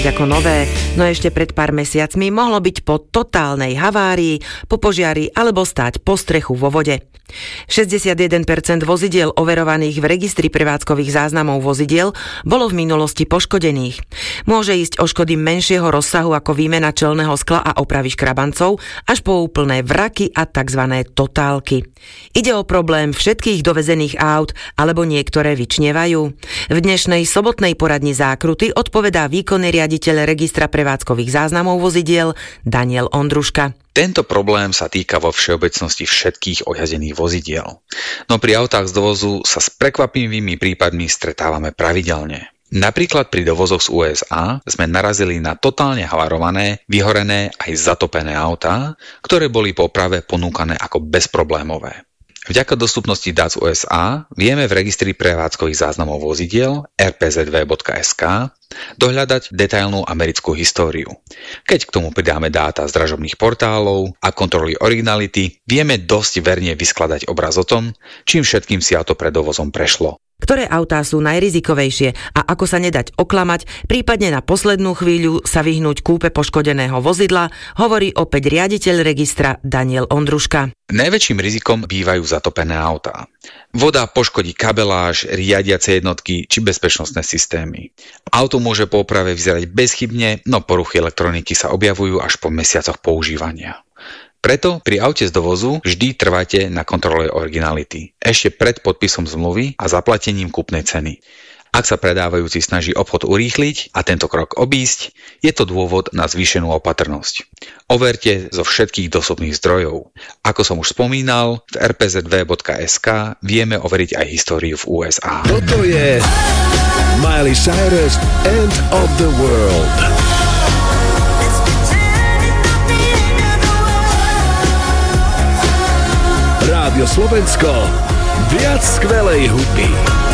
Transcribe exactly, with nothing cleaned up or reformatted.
ako nové, no ešte pred pár mesiacmi mohlo byť po totálnej havárii, po požiari alebo stáť po strechu vo vode. šesťdesiatjeden percent vozidiel overovaných v registri prevádzkových záznamov vozidiel bolo v minulosti poškodených. Môže ísť o škody menšieho rozsahu ako výmena čelného skla a opravy škrabancov až po úplné vraky a tzv. Totálky. Ide o problém všetkých dovezených aut alebo niektoré vyčnievajú. V dnešnej sobotnej poradni Zákruty odpovedá výkonný riaditeľ registra prevádzkových záznamov vozidiel Daniel Ondruška. Tento problém sa týka vo všeobecnosti všetkých ojazdených vozidiel. No pri autách z dovozu sa s prekvapivými prípadmi stretávame pravidelne. Napríklad pri dovozoch z ú es á sme narazili na totálne havarované, vyhorené aj zatopené autá, ktoré boli po oprave ponúkané ako bezproblémové. Vďaka dostupnosti dát z ú es á vieme v registri prevádzkových záznamov vozidiel er pé zet vé bodka es ká dohľadať detailnú americkú históriu. Keď k tomu pridáme dáta z dražobných portálov a kontroly originality, vieme dosť verne vyskladať obraz o tom, čím všetkým si auto pred dovozom prešlo. Ktoré autá sú najrizikovejšie a ako sa nedať oklamať, prípadne na poslednú chvíľu sa vyhnúť kúpe poškodeného vozidla, hovorí opäť riaditeľ registra Daniel Ondruška. Najväčším rizikom bývajú zatopené autá. Voda poškodí kabeláž, riadiace jednotky či bezpečnostné systémy. Auto môže po oprave vyzerať bezchybne, no poruchy elektroniky sa objavujú až po mesiacoch používania. Preto pri aute z dovozu vždy trvajte na kontrole originality, ešte pred podpisom zmluvy a zaplatením kúpnej ceny. Ak sa predávajúci snaží obchod urýchliť a tento krok obísť, je to dôvod na zvýšenú opatrnosť. Overte zo všetkých dostupných zdrojov. Ako som už spomínal, v er pé zet vé bodka es ká vieme overiť aj históriu v ú es á. Toto je Miley Cyrus End of the World. Rádio Slovensko, viac skvelej hudby.